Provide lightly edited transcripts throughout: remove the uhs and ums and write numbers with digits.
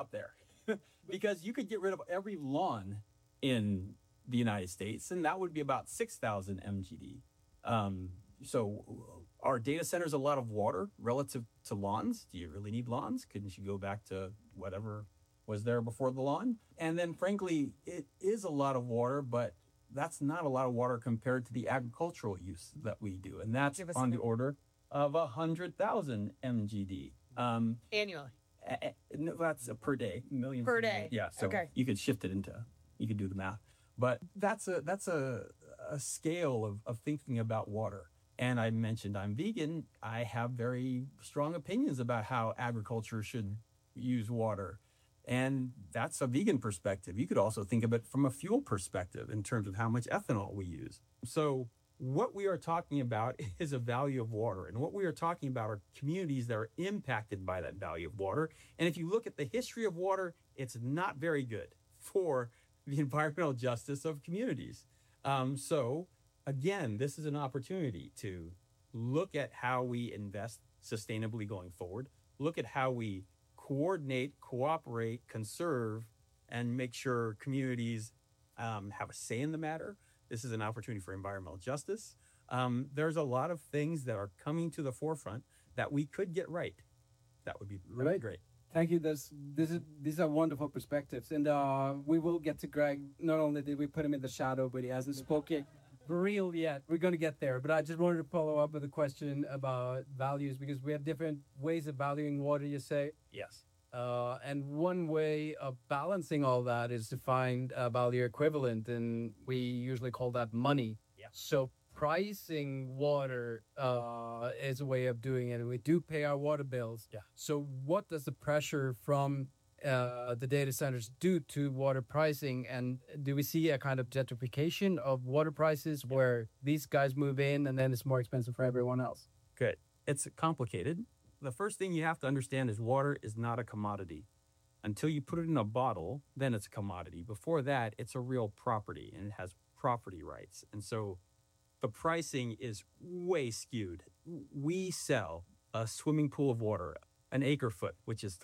up there because you could get rid of every lawn in the United States, and that would be about 6,000 MGD. So are data centers a lot of water relative to lawns? Do you really need lawns? Couldn't you go back to whatever was there before the lawn? And then, frankly, it is a lot of water, but that's not a lot of water compared to the agricultural use that we do. And that's on the order of 100,000 MGD. Annually? No, that's per day. Million per day. Yeah, so you could shift it into, you could do the math. But that's a scale of thinking about water. And I mentioned I'm vegan. I have very strong opinions about how agriculture should use water. And that's a vegan perspective. You could also think of it from a fuel perspective in terms of how much ethanol we use. So what we are talking about is a value of water. And what we are talking about are communities that are impacted by that value of water. And if you look at the history of water, it's not very good for the environmental justice of communities. So again, this is an opportunity to look at how we invest sustainably going forward, look at how we coordinate, cooperate, conserve, and make sure communities have a say in the matter. This is an opportunity for environmental justice. There's a lot of things that are coming to the forefront that we could get right. That would be really great. Thank you. These are wonderful perspectives. And we will get to Greg. Not only did we put him in the shadow, but he hasn't spoken real yet. We're going to get there. But I just wanted to follow up with a question about values, because we have different ways of valuing water, you say. Yes. And one way of balancing all that is to find a value equivalent, and we usually call that money. Yeah. So pricing water is a way of doing it, and we do pay our water bills. Yeah. So what does the pressure from the data centers do to water pricing, and do we see a kind of gentrification of water prices where these guys move in and then it's more expensive for everyone else? Good. It's complicated. The first thing you have to understand is water is not a commodity. Until you put it in a bottle, then it's a commodity. Before that, it's a real property, and it has property rights. And so the pricing is way skewed. We sell a swimming pool of water, an acre foot, which is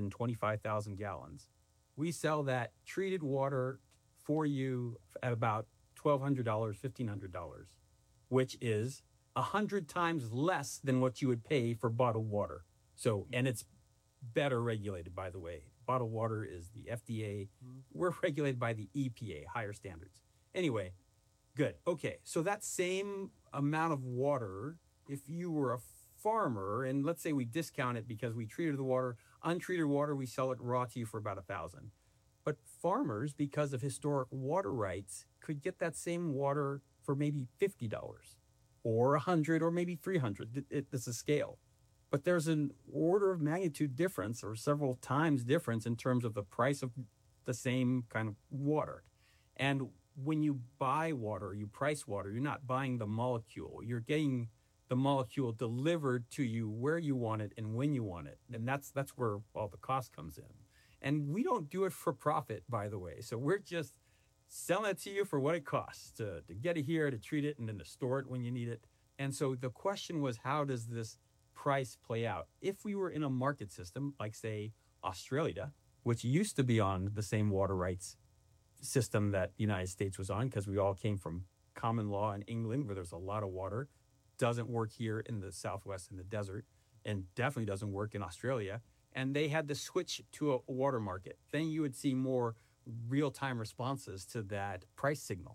325,000 gallons. We sell that treated water for you at about $1,200, $1,500, which is 100 times less than what you would pay for bottled water. So, and it's better regulated, by the way. Bottled water is the FDA. We're regulated by the EPA, higher standards. Anyway, good. Okay, so that same amount of water, if you were a farmer, and let's say we discount it because we treated the water, untreated water, we sell it raw to you for about $1,000. But farmers, because of historic water rights, could get that same water for maybe $50 or $100 or maybe $300. It's a scale. But there's an order of magnitude difference, or several times difference, in terms of the price of the same kind of water. And when you buy water, you price water, you're not buying the molecule. You're getting the molecule delivered to you where you want it and when you want it. And that's where all the cost comes in. And we don't do it for profit, by the way. So we're just selling it to you for what it costs to get it here, to treat it, and then to store it when you need it. And so the question was, how does this price play out? If we were in a market system, like, say, Australia, which used to be on the same water rights system that the United States was on, because we all came from common law in England, where there's a lot of water, doesn't work here in the Southwest in the desert, and definitely doesn't work in Australia. And they had to switch to a water market. Then you would see more real-time responses to that price signal.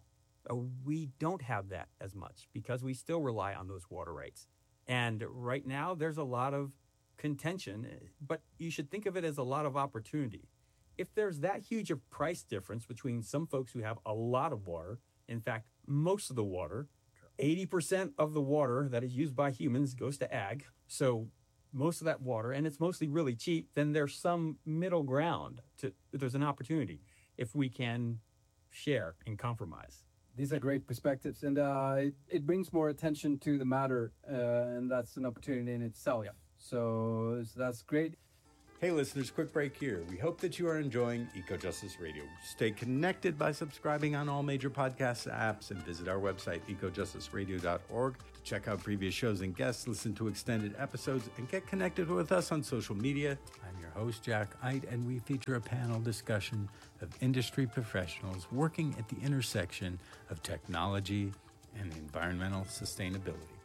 We don't have that as much because we still rely on those water rights. And right now there's a lot of contention, but you should think of it as a lot of opportunity. If there's that huge a price difference between some folks who have a lot of water, in fact, most of the water, 80% of the water that is used by humans goes to ag. So most of that water, and it's mostly really cheap, then there's some middle ground. There's an opportunity if we can share and compromise. These are great perspectives, and it brings more attention to the matter, and that's an opportunity in itself. Yeah. So that's great. Hey listeners, quick break here. We hope that you are enjoying EcoJustice Radio. Stay connected by subscribing on all major podcast apps and visit our website, ecojusticeradio.org, to check out previous shows and guests, listen to extended episodes, and get connected with us on social media. I'm your host, Jack Eit, and we feature a panel discussion of industry professionals working at the intersection of technology and environmental sustainability.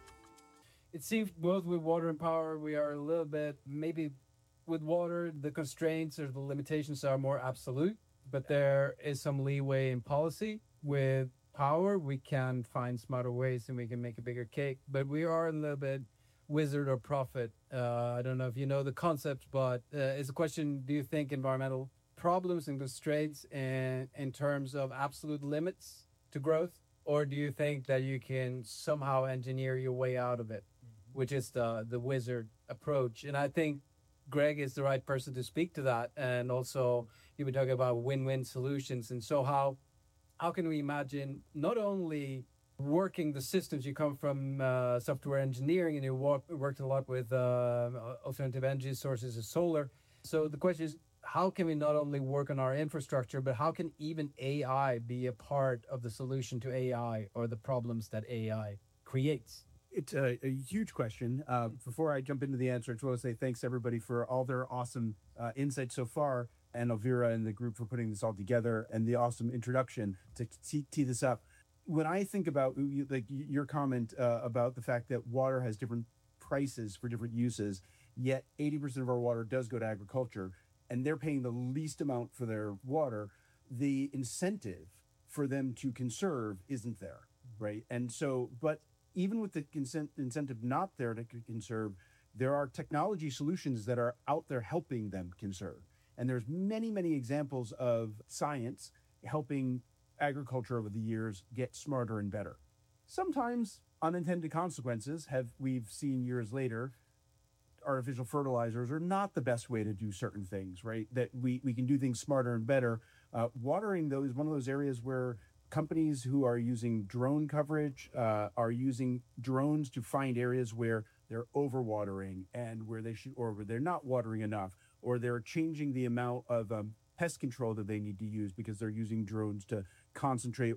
It seems both with water and power, we are a little bit maybe. With water, the constraints or the limitations are more absolute, but there is some leeway in policy. With power, we can find smarter ways and we can make a bigger cake, but we are a little bit wizard or prophet. I don't know if you know the concept, but it's a question, do you think environmental problems and constraints in terms of absolute limits to growth, or do you think that you can somehow engineer your way out of it, which is the wizard approach? And I think Greg is the right person to speak to that. And also, you were talking about win-win solutions. And so how can we imagine not only working the systems? You come from software engineering and you worked a lot with alternative energy sources of solar. So the question is, how can we not only work on our infrastructure, but how can even AI be a part of the solution to AI or the problems that AI creates? It's a huge question. Before I jump into the answer, I just want to say thanks everybody for all their awesome insights so far, and Elvira and the group for putting this all together, and the awesome introduction to tee this up. When I think about like your comment about the fact that water has different prices for different uses, yet 80% of our water does go to agriculture, and they're paying the least amount for their water, the incentive for them to conserve isn't there, right? And so, but even with the incentive not there to conserve, there are technology solutions that are out there helping them conserve. And there's many, many examples of science helping agriculture over the years get smarter and better. Sometimes unintended consequences we've seen years later. Artificial fertilizers are not the best way to do certain things, right? That we can do things smarter and better. Watering, though, is one of those areas where companies who are using drone coverage are using drones to find areas where they're overwatering and where they should, or where they're not watering enough, or they're changing the amount of pest control that they need to use because they're using drones to concentrate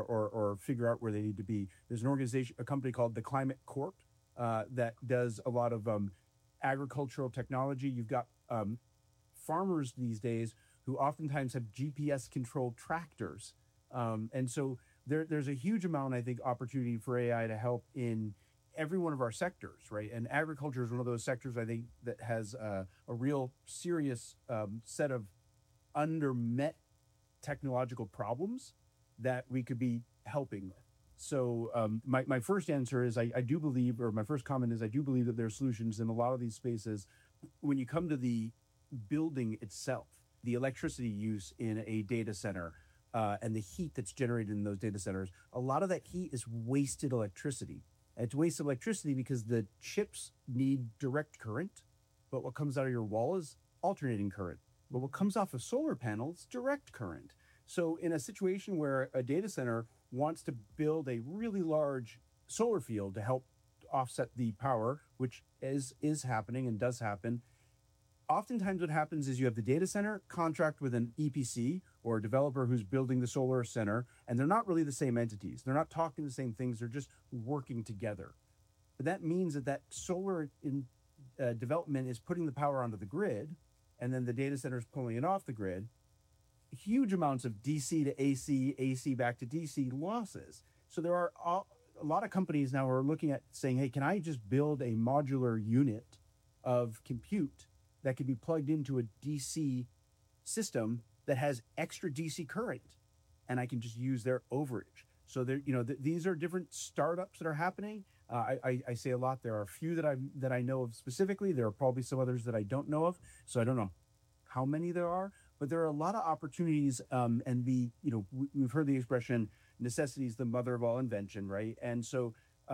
or figure out where they need to be. There's an organization, a company called the Climate Corp that does a lot of agricultural technology. You've got farmers these days who oftentimes have GPS controlled tractors. And so there's a huge amount, I think, opportunity for AI to help in every one of our sectors, right? And agriculture is one of those sectors, I think, that has a real serious set of under-met technological problems that we could be helping with. So my first answer is I do believe, or my first comment is I do believe that there are solutions in a lot of these spaces. When you come to the building itself, the electricity use in a data center, and the heat that's generated in those data centers, a lot of that heat is wasted electricity. And it's wasted electricity because the chips need direct current, but what comes out of your wall is alternating current. But what comes off of solar panels, direct current. So in a situation where a data center wants to build a really large solar field to help offset the power, which is happening and does happen, oftentimes what happens is you have the data center contract with an EPC or a developer who's building the solar center, and they're not really the same entities. They're not talking the same things. They're just working together. But that means that solar development is putting the power onto the grid, and then the data center is pulling it off the grid. Huge amounts of DC to AC, AC back to DC losses. So there are a lot of companies now are looking at saying, hey, can I just build a modular unit of compute that can be plugged into a DC system that has extra DC current, and I can just use their overage. So there, these are different startups that are happening. I say a lot. There are a few that I know of specifically. There are probably some others that I don't know of. So I don't know how many there are, but there are a lot of opportunities. And we've heard the expression, necessity is the mother of all invention, right? And so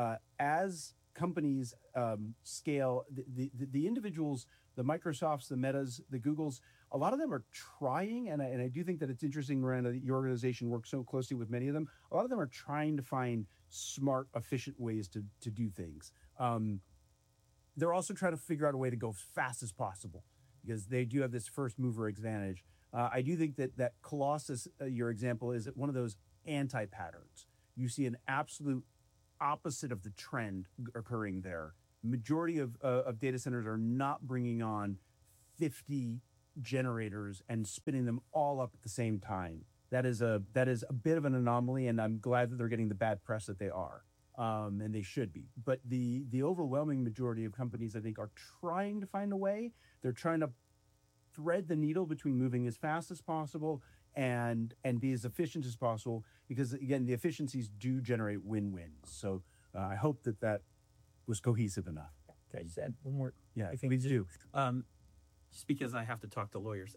as companies scale, the individuals, the Microsofts, the Metas, the Googles, a lot of them are trying, and I do think that it's interesting, Miranda, that your organization works so closely with many of them. A lot of them are trying to find smart, efficient ways to do things. They're also trying to figure out a way to go as fast as possible, because they do have this first mover advantage. I do think that Colossus, your example, is one of those anti-patterns. You see an absolute opposite of the trend occurring there. Majority of data centers are not bringing on 50 generators and spinning them all up at the same time. That is a bit of an anomaly, and I'm glad that they're getting the bad press that they are, and they should be. But the overwhelming majority of companies, I think, are trying to find a way. They're trying to thread the needle between moving as fast as possible and be as efficient as possible, because again, the efficiencies do generate win-wins. So I hope that was cohesive enough. Can I just add one more? Yeah, I think please do. Just because I have to talk to lawyers.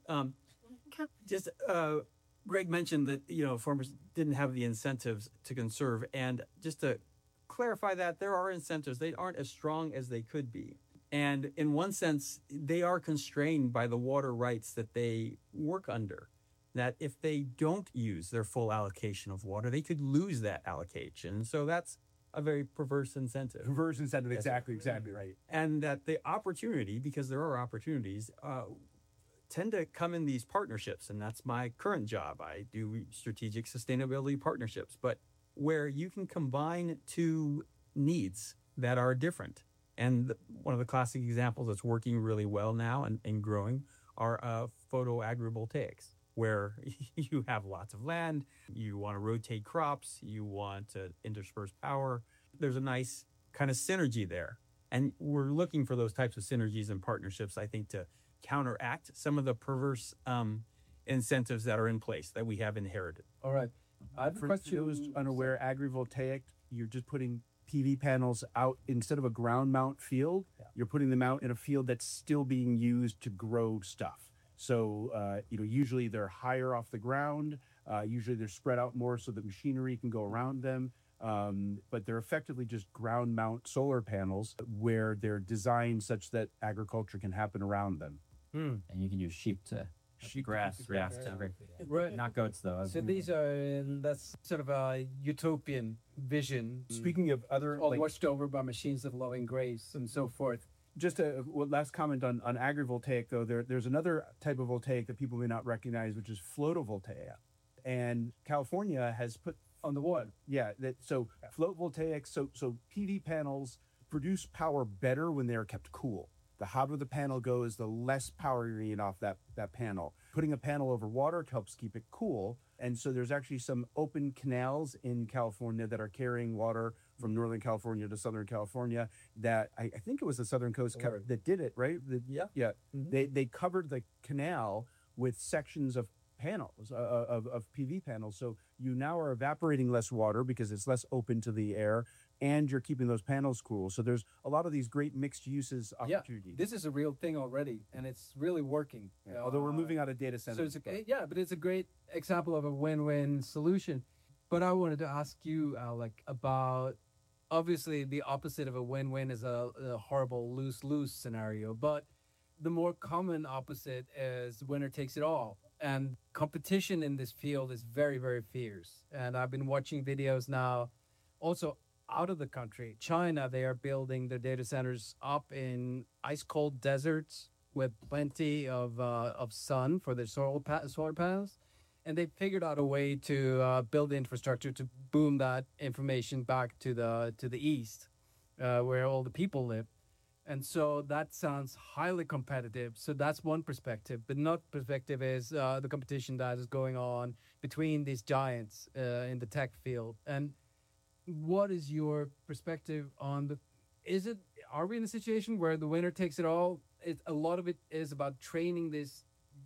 Greg mentioned that farmers didn't have the incentives to conserve, and just to clarify that, there are incentives. They aren't as strong as they could be, and in one sense, they are constrained by the water rights that they work under. That if they don't use their full allocation of water, they could lose that allocation. So that's a very perverse incentive. Perverse incentive, exactly right. And that the opportunity, because there are opportunities, tend to come in these partnerships. And that's my current job. I do strategic sustainability partnerships, but where you can combine two needs that are different. And one of the classic examples that's working really well now and growing are photo agrivoltaics, where you have lots of land, you want to rotate crops, you want to intersperse power. There's a nice kind of synergy there. And we're looking for those types of synergies and partnerships, I think, to counteract some of the perverse incentives that are in place that we have inherited. All right. I have a For question. those unaware, agrivoltaic, you're just putting PV panels out instead of a ground mount field. You're putting them out in a field that's still being used to grow stuff. So, usually they're higher off the ground. Usually they're spread out more so that machinery can go around them. But they're effectively just ground mount solar panels where they're designed such that agriculture can happen around them. And you can use sheep to grass to Right. not goats though. So that's sort of a utopian vision. Speaking of other, All watched over by machines of loving grace and so forth. just a last comment on agrivoltaic, though. There's another type of voltaic that people may not recognize, which is photovoltaic. And California has put On the what? So float voltaics, so PV panels produce power better when they are kept cool. The hotter the panel goes, the less power you need off that panel. Putting a panel over water helps keep it cool. And so there's actually some open canals in California that are carrying water from Northern California to Southern California that I think it was the Southern Coast that did it, right? Yeah. Mm-hmm. They covered the canal with sections of panels, of PV panels. So you now are evaporating less water because it's less open to the air, and you're keeping those panels cool. So there's a lot of these great mixed uses opportunities. This is a real thing already, and it's really working. Yeah. Although we're moving out of data centers. So but it's a great example of a win-win solution. But I wanted to ask you, Alec, about obviously the opposite of a win-win is a horrible lose-lose scenario. But the more common opposite is winner takes it all. And competition in this field is very, very fierce. And I've been watching videos now also out of the country. China, they are building their data centers up in ice-cold deserts with plenty of sun for their solar panels. And they figured out a way to build the infrastructure to boom that information back to the east, where all the people live. And so that sounds highly competitive. So that's one perspective. But another perspective is the competition that is going on between these giants in the tech field. And what is your perspective on are we in a situation where the winner takes it all? A lot of it is about training these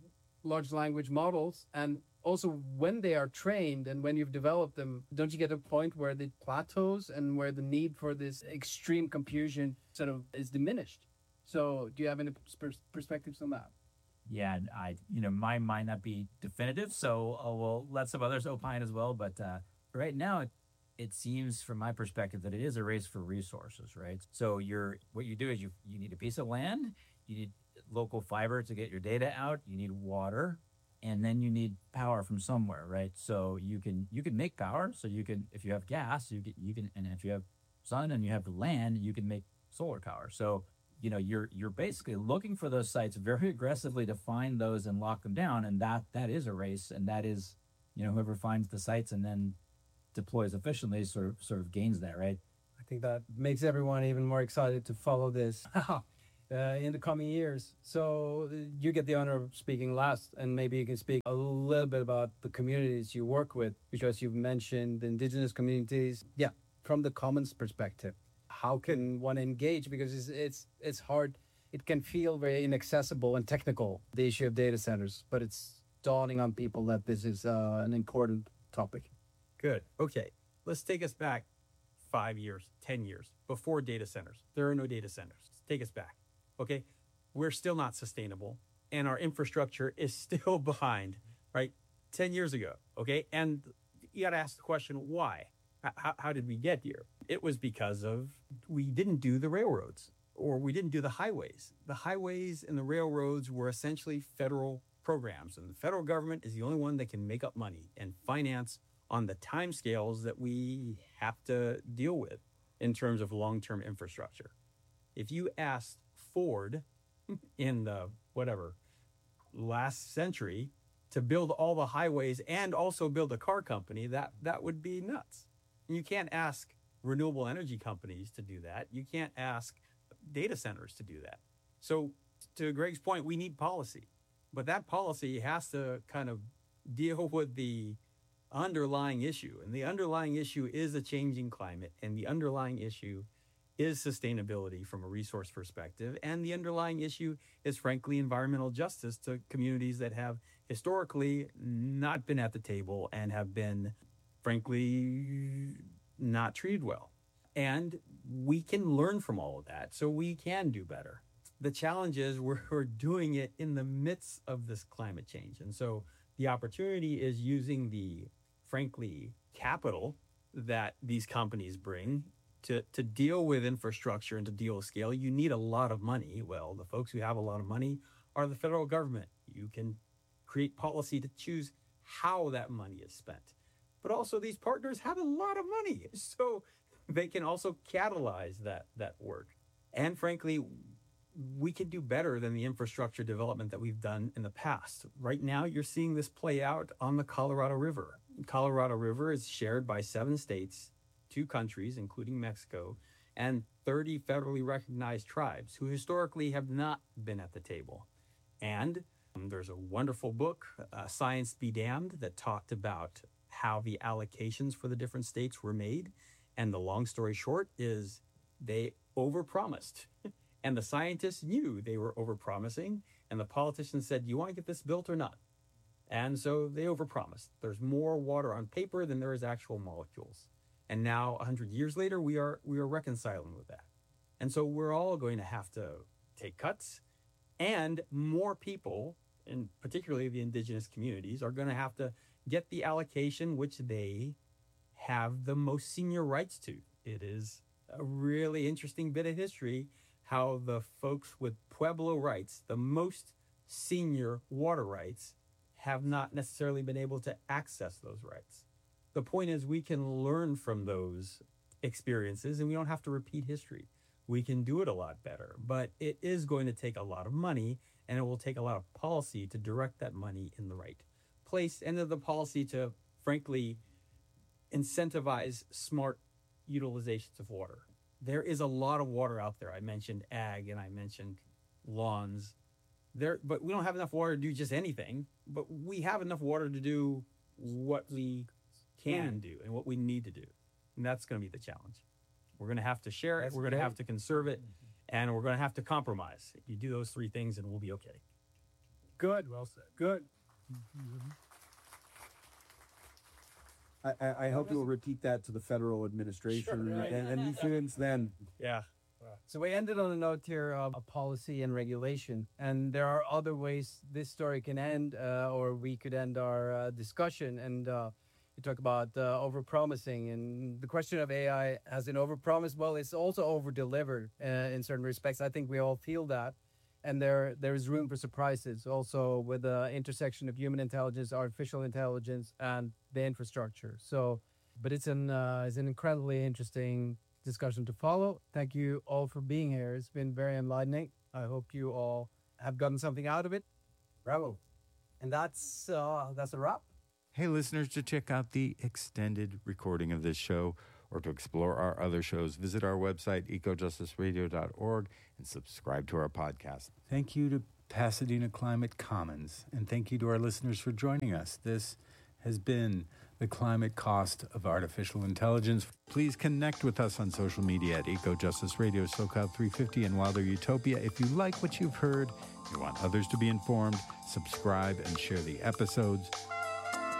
large language models. And also when they are trained and when you've developed them, don't you get a point where it plateaus and where the need for this extreme computation sort of is diminished? So do you have any perspectives on that? Yeah, mine might not be definitive, so we'll let some others opine as well. But right now, it seems from my perspective that it is a race for resources, right? So what you do is you need a piece of land, you need local fiber to get your data out, you need water, and then you need power from somewhere, right? So you can make power. So you can, if you have gas, you can, and if you have sun and you have land, you can make solar power. So you're basically looking for those sites very aggressively to find those and lock them down, and that is a race, and that is, whoever finds the sites and then deploys efficiently sort of gains that, right? I think that makes everyone even more excited to follow this in the coming years. So you get the honor of speaking last, and maybe you can speak a little bit about the communities you work with, because you've mentioned the indigenous communities. Yeah, from the commons perspective, how can one engage? Because it's hard. It can feel very inaccessible and technical, the issue of data centers, but it's dawning on people that this is an important topic. Good. Okay. Let's take us back 5 years, 10 years before data centers. There are no data centers. Take us back. Okay. We're still not sustainable, and our infrastructure is still behind, right? 10 years ago. Okay. And you got to ask the question, why? How did we get here? It was because we didn't do the railroads, or we didn't do the highways. The highways and the railroads were essentially federal programs, and the federal government is the only one that can make up money and finance on the timescales that we have to deal with in terms of long-term infrastructure. If you asked Ford in the last century to build all the highways and also build a car company, that would be nuts. You can't ask renewable energy companies to do that. You can't ask data centers to do that. So to Greg's point, we need policy, but that policy has to kind of deal with the underlying issue. And the underlying issue is a changing climate, and the underlying issue is sustainability from a resource perspective. And the underlying issue is, frankly, environmental justice to communities that have historically not been at the table and have been, frankly, not treated well. And we can learn from all of that, so we can do better. The challenge is we're doing it in the midst of this climate change. And so the opportunity is using the, frankly, capital that these companies bring to deal with infrastructure and to deal with scale. You need a lot of money. Well, the folks who have a lot of money are the federal government. You can create policy to choose how that money is spent. But also these partners have a lot of money, so they can also catalyze that work. And frankly, we can do better than the infrastructure development that we've done in the past. Right now, you're seeing this play out on the Colorado River. Colorado River is shared by 7 states, 2 countries, including Mexico, and 30 federally recognized tribes who historically have not been at the table. And there's a wonderful book, Science Be Damned, that talked about how the allocations for the different states were made. And the long story short is they overpromised. And the scientists knew they were overpromising, and the politicians said, "You want to get this built or not?" And so they overpromised. There's more water on paper than there is actual molecules. And now, 100 years later, we are reconciling with that. And so we're all going to have to take cuts, and more people, and particularly the indigenous communities, are going to have to get the allocation which they have the most senior rights to. It is a really interesting bit of history how the folks with Pueblo rights, the most senior water rights, have not necessarily been able to access those rights. The point is we can learn from those experiences, and we don't have to repeat history. We can do it a lot better, but it is going to take a lot of money, and it will take a lot of policy to direct that money in the right place, and the policy to, frankly, incentivize smart utilizations of water. There is a lot of water out there. I mentioned ag and I mentioned lawns. But we don't have enough water to do just anything, but we have enough water to do what we can do and what we need to do. And that's going to be the challenge. We're going to have to share it, we're going to have to conserve it, and we're going to have to compromise. You do those 3 things and we'll be okay. Good. Well said. Good. I hope you'll repeat that to the federal administration and since then. Yeah. So we ended on a note here of policy and regulation, and there are other ways this story can end, or we could end our discussion. And you talk about overpromising, and the question of AI has an overpromise. Well, it's also over-delivered in certain respects. I think we all feel that, and there is room for surprises also with the intersection of human intelligence, artificial intelligence, and the infrastructure. So, but it's an incredibly interesting discussion to follow. Thank you all for being here. It's been very enlightening. I hope you all have gotten something out of it. Bravo. And that's a wrap. Hey, listeners, to check out the extended recording of this show or to explore our other shows, visit our website, ecojusticeradio.org, and subscribe to our podcast. Thank you to Pasadena Climate Commons, and thank you to our listeners for joining us. This has been The Climate Cost of Artificial Intelligence. Please connect with us on social media at EcoJustice Radio, SoCal350, and Wilder Utopia. If you like what you've heard, you want others to be informed, subscribe and share the episodes.